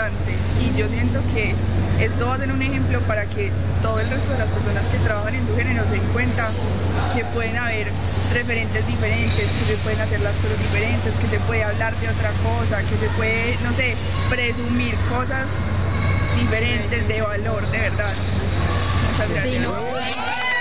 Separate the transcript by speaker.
Speaker 1: importante y yo siento que esto va a ser un ejemplo para que todo el resto de las personas que trabajan en su género se den cuenta que pueden haber referentes diferentes, que se pueden hacer las cosas diferentes, que se puede hablar de otra cosa, que se puede, no sé, presumir cosas diferentes de valor, de verdad. Muchas gracias.
Speaker 2: Sí, no.